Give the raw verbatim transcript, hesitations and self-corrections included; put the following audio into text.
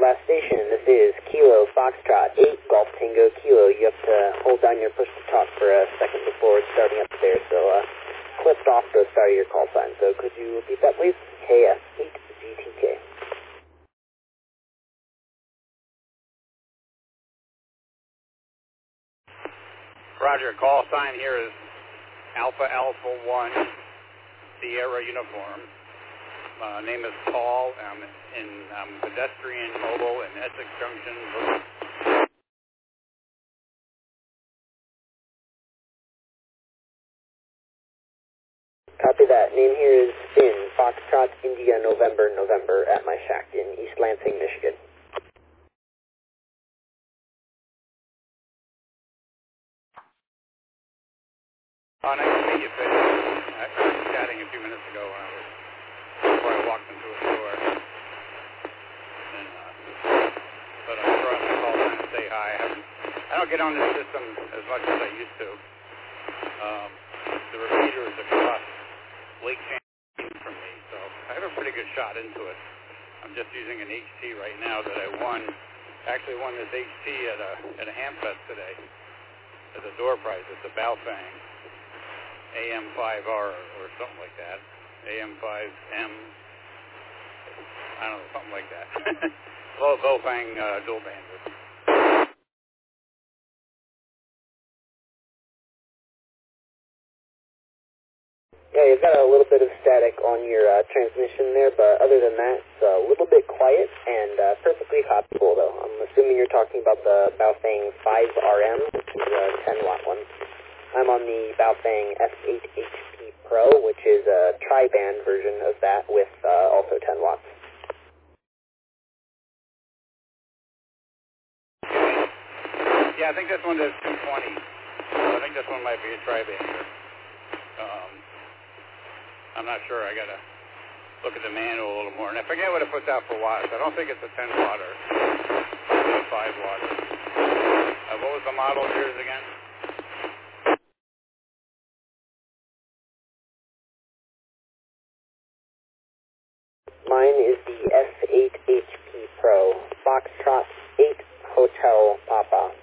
last station. This is Kilo Foxtrot eight Golf Tango Kilo. You have to hold down your push to talk for a second before starting up there, so uh, clipped off the start of your call sign. So could you repeat that, please? K F eight G T K. Roger, call sign here is Alpha Alpha one Sierra Uniform. Uh, name is Paul. I'm in um, pedestrian mobile in Essex Junction. Copy that. Name here is Finn, Foxtrot, India, November, November, at my shack in East Lansing, Michigan. Oh, nice to meet you, Finn. I was chatting a few minutes ago when I was, before I walked into a store. And, uh, but I'm sure I'm going to call in and say hi. I, haven't, I don't get on this system as much as I used to. Um, the repeater is across Lake Champlain from me, so I have a pretty good shot into it. I'm just using an H T right now that I won. Actually won this H T at a at a Hamfest today as a door prize. It's a Baofeng A M five R or something like that. A M five M. I don't know, something like that. Low Baofeng uh, dual banded. Yeah, you've got a little bit of static on your uh, transmission there, but other than that, it's a little bit quiet and uh, perfectly hoppable, though. I'm assuming you're talking about the Baofeng five R M, which is a ten watt one. I'm on the Baofeng S eight H P Pro, which is a tri-band version of that with uh, also ten watts. Yeah, I think this one does two twenty. So I think this one might be a tri-bander. Um, I'm not sure. I got to look at the manual a little more. And I forget what it puts out for watts. I don't think it's a ten watter. It's a five watter. Uh, what was the model of yours again? Mine is the S eight H P Pro, Foxtrot eight Hotel Papa.